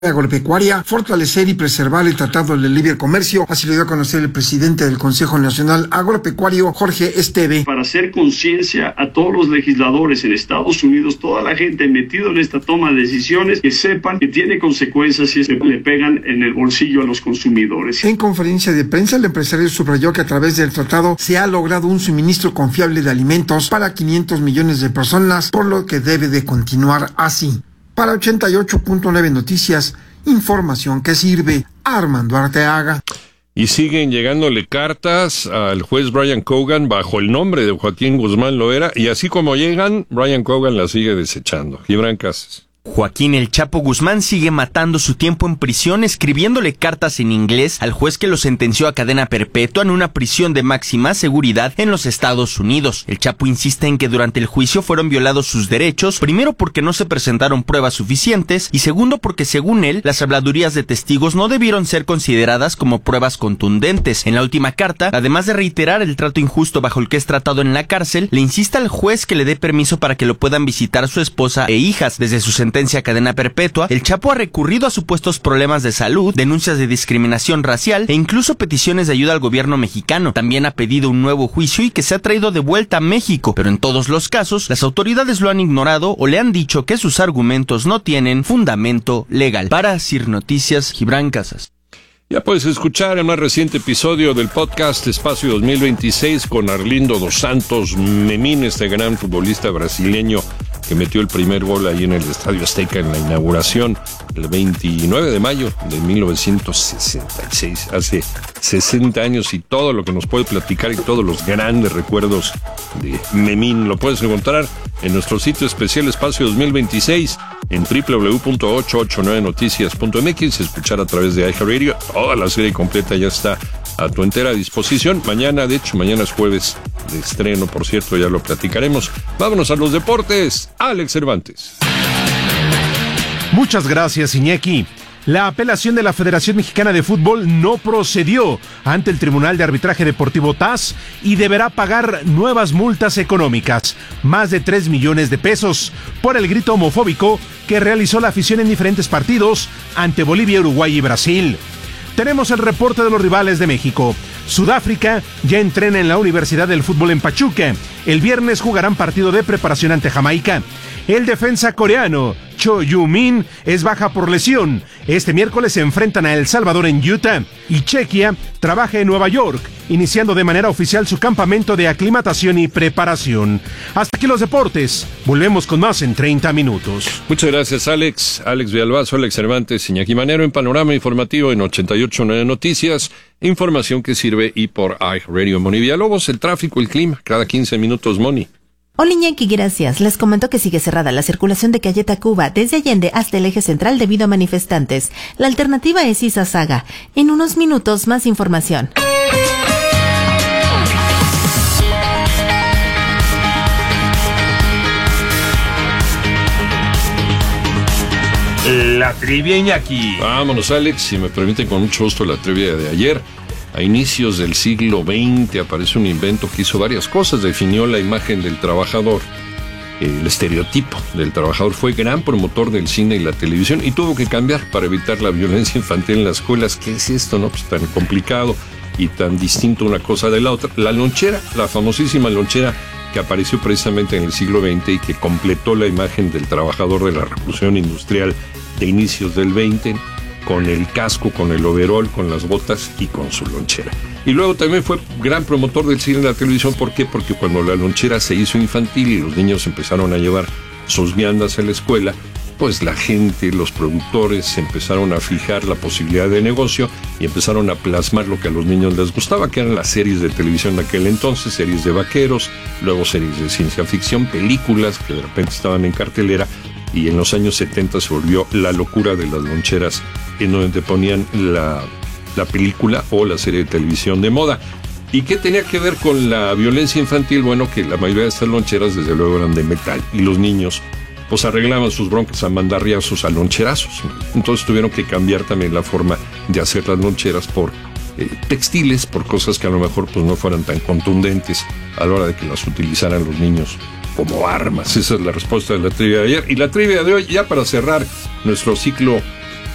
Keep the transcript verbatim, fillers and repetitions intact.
agropecuaria, fortalecer y preservar el Tratado de Libre Comercio, así lo dio a conocer el presidente del Consejo Nacional Agropecuario, Jorge Esteve. Para hacer conciencia a todos los legisladores en Estados Unidos, toda la gente metida en esta toma de decisiones, que sepan que tiene consecuencias si se le pegan en el bolsillo a los consumidores. En conferencia de prensa, el empresario subrayó que a través del tratado se ha logrado un suministro confiable de alimentos para quinientos millones de personas, por lo que debe de continuar así. Para ochenta y ocho punto nueve Noticias, información que sirve. Armando Arteaga. Y siguen llegándole cartas al juez Brian Cogan bajo el nombre de Joaquín Guzmán Loera, y así como llegan, Brian Cogan las sigue desechando. Gibran Casas. Joaquín El Chapo Guzmán sigue matando su tiempo en prisión escribiéndole cartas en inglés al juez que lo sentenció a cadena perpetua en una prisión de máxima seguridad en los Estados Unidos. El Chapo insiste en que durante el juicio fueron violados sus derechos, primero porque no se presentaron pruebas suficientes y segundo porque, según él, las habladurías de testigos no debieron ser consideradas como pruebas contundentes. En la última carta, además de reiterar el trato injusto bajo el que es tratado en la cárcel, le insista al juez que le dé permiso para que lo puedan visitar su esposa e hijas. Desde su sentencia sentencia a cadena perpetua, el Chapo ha recurrido a supuestos problemas de salud, denuncias de discriminación racial e incluso peticiones de ayuda al gobierno mexicano. También ha pedido un nuevo juicio y que sea traído de vuelta a México, pero en todos los casos, las autoridades lo han ignorado o le han dicho que sus argumentos no tienen fundamento legal. Para Sir Noticias, Gibran Casas. Ya puedes escuchar el más reciente episodio del podcast Espacio dos mil veintiséis con Arlindo dos Santos Memín, este gran futbolista brasileño que metió el primer gol ahí en el Estadio Azteca en la inauguración el veintinueve de mayo de mil novecientos sesenta y seis, hace sesenta años, y todo lo que nos puede platicar y todos los grandes recuerdos de Memín lo puedes encontrar en nuestro sitio especial Espacio dos mil veintiséis en doble u doble u doble u punto ochocientos ochenta y nueve noticias punto m x, escuchar a través de iHeartRadio. Toda la serie completa ya está a tu entera disposición. Mañana, de hecho, mañana es jueves de estreno, por cierto, ya lo platicaremos. Vámonos a los deportes. Alex Cervantes. Muchas gracias, Iñaki. La apelación de la Federación Mexicana de Fútbol no procedió ante el Tribunal de Arbitraje Deportivo T A S y deberá pagar nuevas multas económicas, más de tres millones de pesos, por el grito homofóbico que realizó la afición en diferentes partidos ante Bolivia, Uruguay y Brasil. Tenemos el reporte de los rivales de México. Sudáfrica ya entrena en la Universidad del Fútbol en Pachuca. El viernes jugarán partido de preparación ante Jamaica. El defensa coreano Cho Yu-min es baja por lesión. Este miércoles se enfrentan a El Salvador en Utah. Y Chequia trabaja en Nueva York, iniciando de manera oficial su campamento de aclimatación y preparación. Hasta aquí los deportes. Volvemos con más en treinta minutos. Muchas gracias, Alex. Alex Villalbazo, Alex Cervantes, Iñaki Manero en Panorama Informativo en ochenta y ocho punto nueve Noticias. Información que sirve y por iHeartRadio. Moni Villalobos, el tráfico, el clima, cada quince minutos, Moni. Hola, Iñaki, gracias. Les comento que sigue cerrada la circulación de calle Tacuba desde Allende hasta el eje central debido a manifestantes. La alternativa es Izazaga. En unos minutos, más información. La trivia, Iñaki. Vámonos, Alex, si me permiten, con mucho gusto la trivia de ayer. A inicios del siglo veinte aparece un invento que hizo varias cosas, definió la imagen del trabajador. El estereotipo del trabajador, fue gran promotor del cine y la televisión y tuvo que cambiar para evitar la violencia infantil en las escuelas. ¿Qué es esto, no? Pues tan complicado y tan distinto una cosa de la otra. La lonchera, la famosísima lonchera que apareció precisamente en el siglo veinte y que completó la imagen del trabajador de la revolución industrial de inicios del veinte, con el casco, con el overol, con las botas y con su lonchera. Y luego también fue gran promotor del cine y la televisión. ¿Por qué? Porque cuando la lonchera se hizo infantil y los niños empezaron a llevar sus viandas a la escuela, pues la gente, los productores empezaron a fijar la posibilidad de negocio y empezaron a plasmar lo que a los niños les gustaba, que eran las series de televisión de aquel entonces, series de vaqueros, luego series de ciencia ficción, películas que de repente estaban en cartelera, y en los años setenta se volvió la locura de las loncheras, en donde te ponían la, la película o la serie de televisión de moda. ¿Y qué tenía que ver con la violencia infantil? Bueno, que la mayoría de estas loncheras desde luego eran de metal y los niños pues arreglaban sus broncas a mandarriazos, a loncherazos. Entonces tuvieron que cambiar también la forma de hacer las loncheras por eh, textiles, por cosas que a lo mejor pues no fueran tan contundentes a la hora de que las utilizaran los niños como armas. Esa es la respuesta de la trivia de ayer. Y la trivia de hoy, ya para cerrar nuestro ciclo